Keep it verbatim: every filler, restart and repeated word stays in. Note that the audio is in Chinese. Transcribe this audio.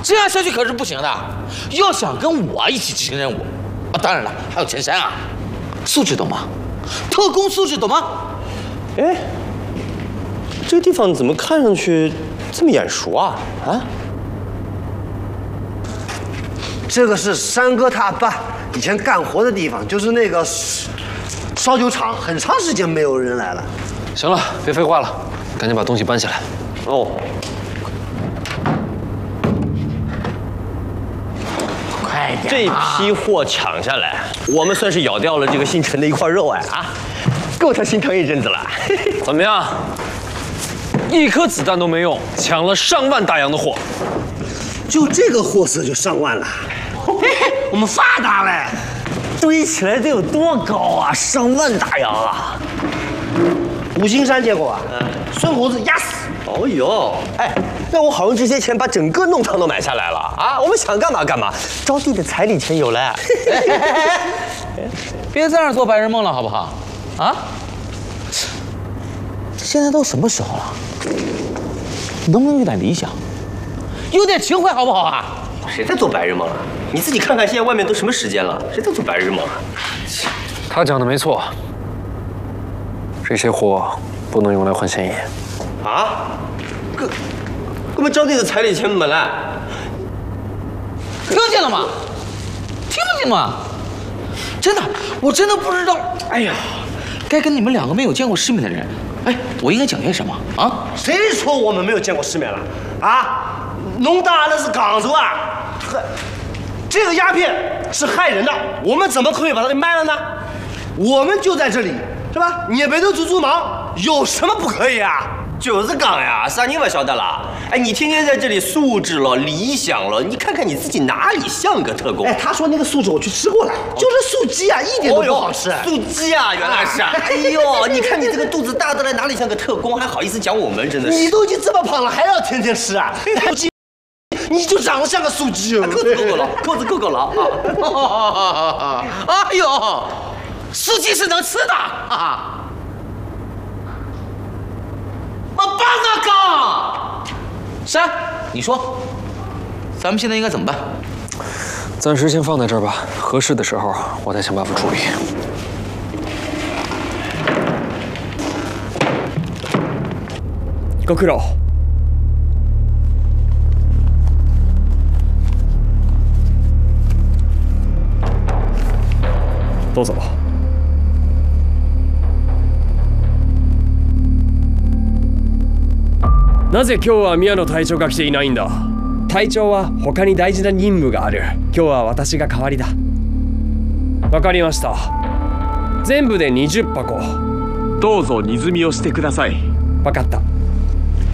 这样下去可是不行的。要想跟我一起执行任务，啊，当然了，还有陈山啊，素质懂吗？特工素质懂吗？ 哎，这个地方怎么看上去这么眼熟啊？啊？ 这个是山哥他爸以前干活的地方，就是那个烧酒厂，很长时间没有人来了。 行了，别废话了，赶紧把东西搬起来。 哦。 快点！ 这批货抢下来，我们算是咬掉了这个姓陈的一块肉哎啊，够他心疼一阵子了。 怎么样？一颗子弹都没用，抢了上万大洋的货。 就这个货色就上万了，我们发达了。 堆起来得有多高啊？上万大洋啊！ 五行山见过啊？嗯。孙猴子压死。 哦呦，哎，那我好用这些钱把整个弄堂都买下来了啊！我们想干嘛干嘛，招娣的彩礼钱有了。 别在那儿做白日梦了，好不好？啊？现在都什么时候了？能不能有点理想？有点情怀好不好啊？ 谁在做白日梦啊？你自己看看现在外面都什么时间了，谁在做白日梦啊？ 他讲的没错，这些货不能用来换现银。 啊？哥，哥们招娣的彩礼钱没了？ 听见了吗？听不见吗？真的，我真的不知道。哎呀，该跟你们两个没有见过世面的人，哎，我应该讲些什么啊？ 谁说我们没有见过世面了？啊？农大那是港州啊！这个鸦片是害人的，我们怎么可以把它给卖了呢？我们就在这里，是吧？捏背头做做忙，有什么不可以啊？ 就是讲呀，啥你不晓得啦？哎，你天天在这里素质了、理想了，你看看你自己哪里像个特工？ 哎，他说那个素质我去吃过了，就是素鸡啊，一点都不好吃。 哦、素鸡啊，原来是。哎呦，你看你这个肚子大的来，哪里像个特工？还好意思讲我们，真的是。 你都已经这么胖了，还要天天吃啊？素鸡，你就长得像个素鸡哦。 扣子扣够了，扣子扣够了啊！哎呦，素鸡是能吃的啊！我帮啊刚，山，你说，咱们现在应该怎么办？ 暂时先放在这儿吧，合适的时候我再想办法处理。 ご苦労。どうぞ。なぜ今日は宮野隊長が来ていないんだ？隊長は他に大事な任務がある。今日は私が代わりだ。わかりました。全部でにじゅっぱこ。どうぞ荷積みをしてください。わかった。